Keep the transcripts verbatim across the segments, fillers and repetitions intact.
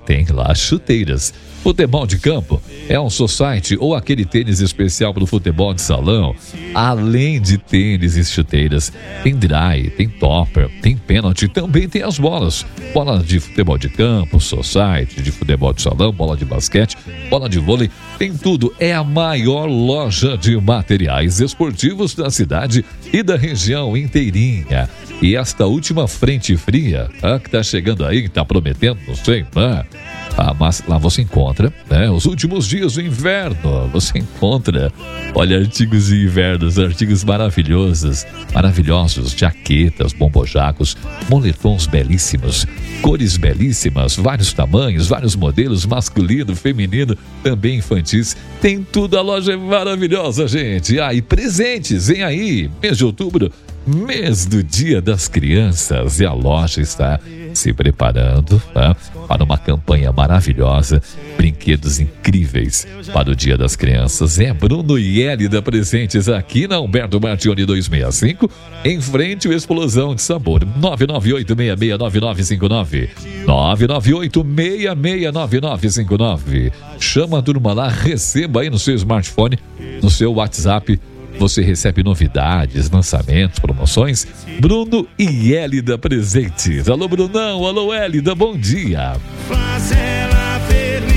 tem lá chuteiras. Futebol de campo é um society ou aquele tênis especial para o futebol de salão. Além de tênis e chuteiras, tem dry, tem topper, tem pênalti, também tem as bolas. Bola de futebol de campo, society, de futebol de salão, bola de basquete, bola de vôlei, tem tudo. É a maior loja de materiais esportivos da cidade e da região inteirinha. E esta última frente fria, ah, que tá chegando aí, que tá prometendo, não sei, né? Ah, mas lá você encontra, né? Os últimos dias do inverno, você encontra, olha, artigos de inverno, artigos maravilhosos, maravilhosos, jaquetas, bombojacos, moletons belíssimos, cores belíssimas, vários tamanhos, vários modelos, masculino, feminino, também infantis, tem tudo, a loja é maravilhosa, gente. Ah, e presentes, vem aí, mês de outubro, mês do Dia das Crianças, e a loja está se preparando, né, para uma campanha maravilhosa, brinquedos incríveis para o Dia das Crianças. É Bruno e Hélida presentes aqui na Humberto Martioni duzentos e sessenta e cinco, em frente ao Explosão de Sabor. Nove nove oito seis seis nove nove cinco nove, nove nove oito seis seis nove nove cinco nove. Chama a turma lá, receba aí no seu smartphone, no seu WhatsApp. Você recebe novidades, lançamentos, promoções. Bruno e Hélida presentes. Alô, Brunão. Alô, Hélida. Bom dia. Faz ela feliz.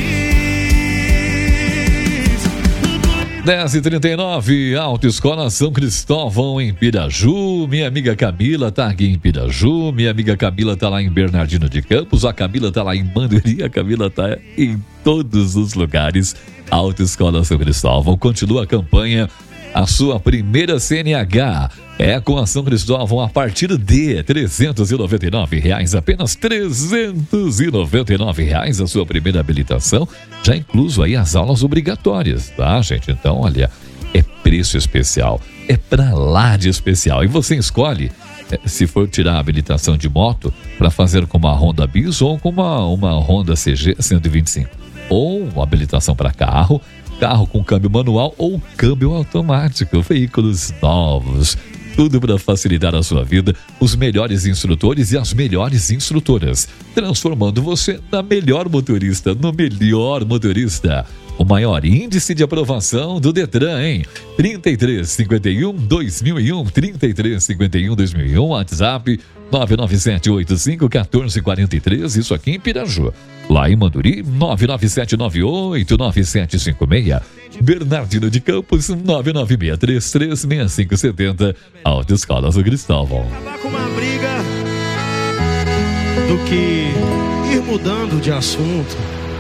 dez e trinta e nove, Autoescola São Cristóvão em Piraju. Minha amiga Camila tá aqui em Piraju. Minha amiga Camila tá lá em Bernardino de Campos. A Camila tá lá em Mandurí. A Camila tá em todos os lugares. Autoescola São Cristóvão. Continua a campanha. A sua primeira C N H é com a São Cristóvão a partir de trezentos e noventa e nove reais, apenas trezentos e noventa e nove reais a sua primeira habilitação, já incluso aí as aulas obrigatórias, tá, gente? Então, olha, é preço especial, é pra lá de especial. E você escolhe, se for tirar a habilitação de moto, para fazer com uma Honda Bis ou com uma, uma Honda C G cento e vinte e cinco, ou uma habilitação para carro, carro com câmbio manual ou câmbio automático, veículos novos, tudo para facilitar a sua vida, os melhores instrutores e as melhores instrutoras, transformando você na melhor motorista, no melhor motorista. O maior índice de aprovação do Detran, hein? trinta e três, cinquenta e um, dois mil e um, trinta e três, cinquenta e um, dois mil e um, WhatsApp nove nove sete oito cinco um quatro quatro três, isso aqui em Piraju. Lá em Mandurí, nove nove sete nove oito nove sete cinco seis. Bernardino de Campos, nove nove seis três três seis cinco sete zero. Autoescola São Cristóvão. Acabar com uma briga do que ir mudando de assunto.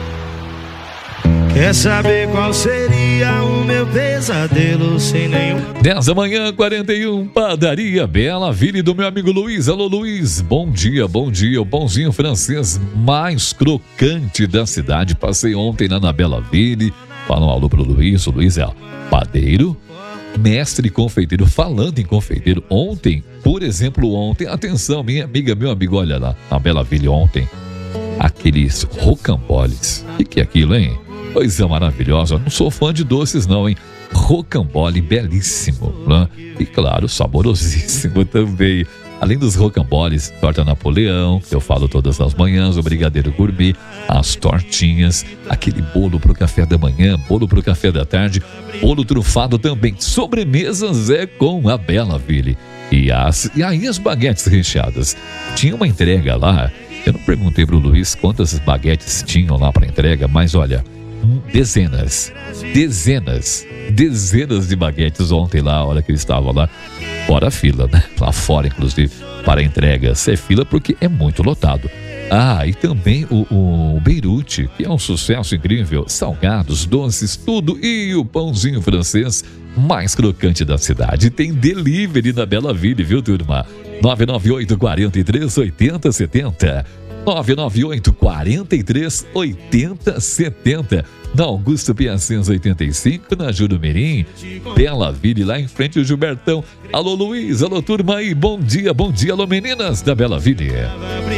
Quer saber qual seria o meu pesadelo sem nenhum... dez da manhã, quarenta e um, Padaria Bela Ville do meu amigo Luiz. Alô, Luiz, bom dia, bom dia. O pãozinho francês mais crocante da cidade. Passei ontem lá na Bela Ville. Fala um alô pro Luiz. O Luiz é padeiro, mestre confeiteiro. Falando em confeiteiro, ontem, por exemplo, ontem, atenção, minha amiga, meu amigo, olha lá, na Bela Ville ontem, aqueles rocamboles. O que, que é aquilo, hein? Coisa maravilhosa, não sou fã de doces não, hein? Rocambole belíssimo, né? E claro, saborosíssimo também. Além dos rocamboles, torta Napoleão, que eu falo todas as manhãs, o brigadeiro gourmet, as tortinhas, aquele bolo pro café da manhã, bolo pro café da tarde, bolo trufado também. Sobremesas é com a Bela Ville. E, as, e aí as baguetes recheadas. Tinha uma entrega lá, eu não perguntei pro Luiz quantas baguetes tinham lá para entrega, mas olha... Dezenas, dezenas, dezenas de baguetes ontem lá, a hora que ele estava lá, fora a fila, né? Lá fora, inclusive, para entrega. É fila porque é muito lotado. Ah, e também o, o Beirute, que é um sucesso incrível. Salgados, doces, tudo. E o pãozinho francês mais crocante da cidade. Tem delivery na Bela Ville, viu, turma? nove nove oito quatro três oito zero sete zero. nove nove oito quatro três oito zero sete zero. Na Augusto Piacenza oitenta e cinco, na Júlio Mirim, Bela Ville, lá em frente ao Gilbertão. Alô, Luiz, alô, turma aí, bom dia, bom dia, alô, meninas da Bela Ville.